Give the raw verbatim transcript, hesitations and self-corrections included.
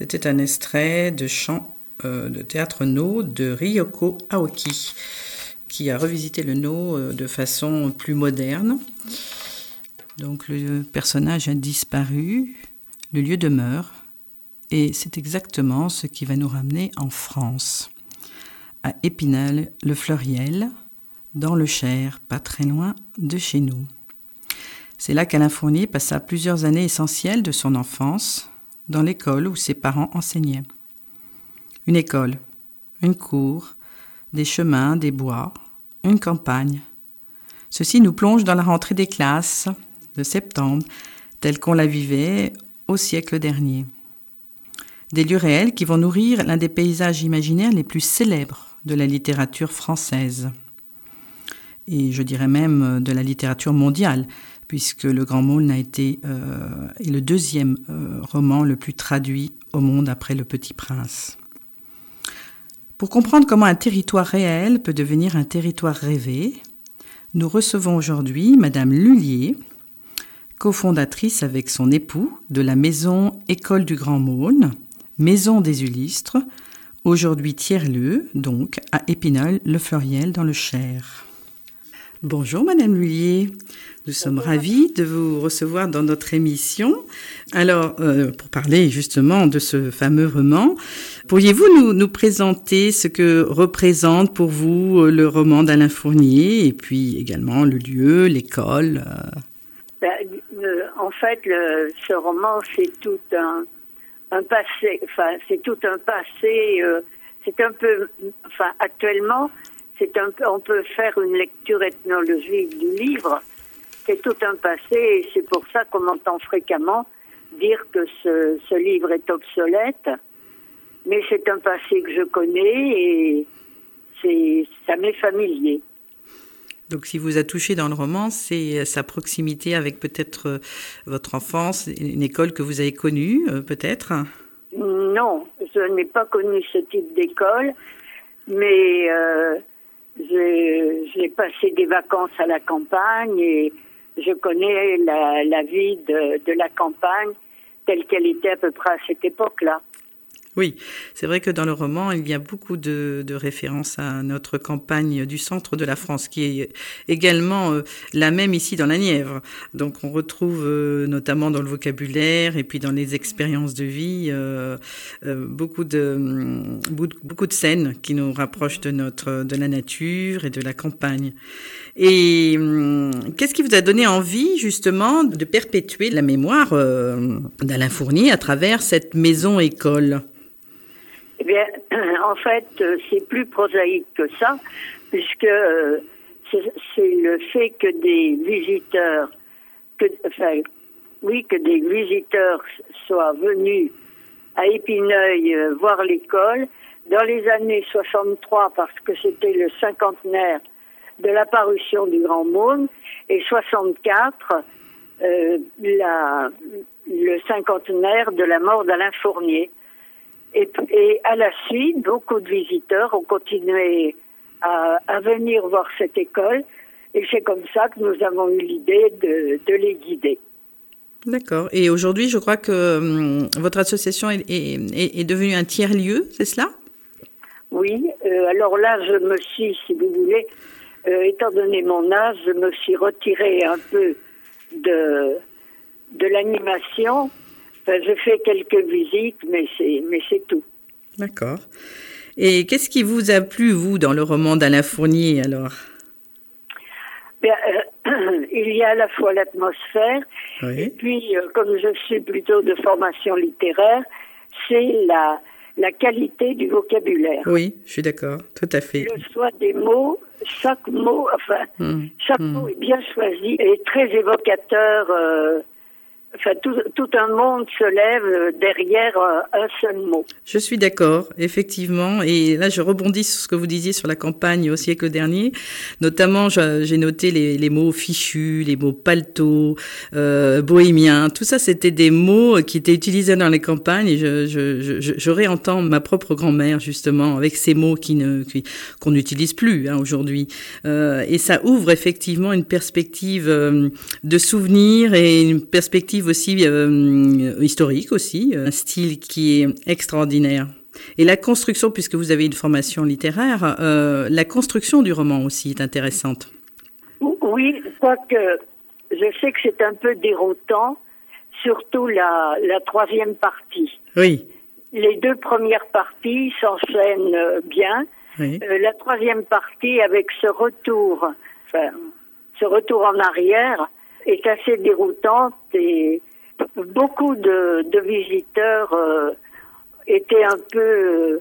c'était un extrait de chant euh, de théâtre No de Ryoko Aoki, qui a revisité le No euh, de façon plus moderne. Donc le personnage a disparu, le lieu demeure, et c'est exactement ce qui va nous ramener en France, à Épinal-le-Fleuriel, dans le Cher, pas très loin de chez nous. C'est là qu'Alain Fournier passa plusieurs années essentielles de son enfance, dans l'école où ses parents enseignaient. Une école, une cour, des chemins, des bois, une campagne. Ceci nous plonge dans la rentrée des classes de septembre, telle qu'on la vivait au siècle dernier. Des lieux réels qui vont nourrir l'un des paysages imaginaires les plus célèbres de la littérature française. Et je dirais même de la littérature mondiale, puisque Le Grand Maulne a été euh, est le deuxième euh, roman le plus traduit au monde après Le Petit Prince. Pour comprendre comment un territoire réel peut devenir un territoire rêvé, nous recevons aujourd'hui Madame Lullier, cofondatrice avec son époux de la maison École du Grand Maulne, Maison des Ulistres, aujourd'hui tiers-lieu, donc à Épinal-le-Fleuriel dans le Cher. Bonjour Madame Lullier, nous sommes Bonjour. Ravis de vous recevoir dans notre émission. Alors, euh, pour parler justement de ce fameux roman, pourriez-vous nous, nous présenter ce que représente pour vous le roman d'Alain Fournier et puis également le lieu, l'école euh... ben, euh, En fait, le, ce roman, c'est tout un, un passé, enfin, c'est tout un passé, euh, c'est un peu, enfin, actuellement, C'est un peu, on peut faire une lecture ethnologique du livre. C'est tout un passé et c'est pour ça qu'on entend fréquemment dire que ce, ce livre est obsolète. Mais c'est un passé que je connais et c'est, ça m'est familier. Donc, ce qui vous a touché dans le roman, c'est sa proximité avec peut-être votre enfance, une école que vous avez connue, peut-être ? Non, je n'ai pas connu ce type d'école, mais... Euh, J'ai, j'ai passé des vacances à la campagne et je connais la, la vie de, de la campagne telle qu'elle était à peu près à cette époque-là. Oui, c'est vrai que dans le roman, il y a beaucoup de, de références à notre campagne du centre de la France, qui est également euh, la même ici dans la Nièvre. Donc on retrouve euh, notamment dans le vocabulaire et puis dans les expériences de vie euh, euh, beaucoup de beaucoup de scènes qui nous rapprochent de notre de la nature et de la campagne. Et euh, qu'est-ce qui vous a donné envie justement de perpétuer la mémoire euh, d'Alain Fournier à travers cette maison-école ? Eh bien, en fait, c'est plus prosaïque que ça, puisque euh, c'est, c'est le fait que des visiteurs, que, enfin, oui, que des visiteurs soient venus à Épineuil euh, voir l'école dans les années soixante-trois, parce que c'était le cinquantenaire de la parution du Grand Maulne, et soixante-quatre, euh, la, le cinquantenaire de la mort d'Alain Fournier. Et, et à la suite, beaucoup de visiteurs ont continué à, à venir voir cette école et c'est comme ça que nous avons eu l'idée de, de les guider. D'accord. Et aujourd'hui, je crois que hum, votre association est, est, est devenue un tiers-lieu, c'est cela ? Oui. Euh, alors là, je me suis, si vous voulez, euh, étant donné mon âge, je me suis retirée un peu de, de l'animation. Enfin, je fais quelques visites, mais c'est, mais c'est tout. D'accord. Et qu'est-ce qui vous a plu, vous, dans le roman d'Alain Fournier, alors ? Bien, euh, il y a à la fois l'atmosphère, oui. Et puis, euh, comme je suis plutôt de formation littéraire, c'est la, la qualité du vocabulaire. Oui, je suis d'accord, tout à fait. Le choix des mots, chaque mot, enfin, mmh. chaque mmh. mot est bien choisi et très évocateur. Euh, Enfin, tout, tout un monde se lève derrière un seul mot. Je suis d'accord, effectivement. Et là, je rebondis sur ce que vous disiez sur la campagne au siècle dernier. Notamment, j'ai noté les, les mots fichu, les mots paletot, euh, bohémien. Tout ça, c'était des mots qui étaient utilisés dans les campagnes. Et je, je, je, je réentends ma propre grand-mère, justement, avec ces mots qui ne, qui, qu'on n'utilise plus hein, aujourd'hui. Euh, et ça ouvre effectivement une perspective euh, de souvenirs et une perspective narrative aussi euh, historique aussi, un style qui est extraordinaire. Et la construction, puisque vous avez une formation littéraire, euh, la construction du roman aussi est intéressante. Oui, quoique je sais que c'est un peu déroutant, surtout la, la troisième partie. Oui. Les deux premières parties s'enchaînent bien. Oui. Euh, la troisième partie, avec ce retour, enfin, ce retour en arrière, est assez déroutante et beaucoup de, de visiteurs euh, étaient un peu euh,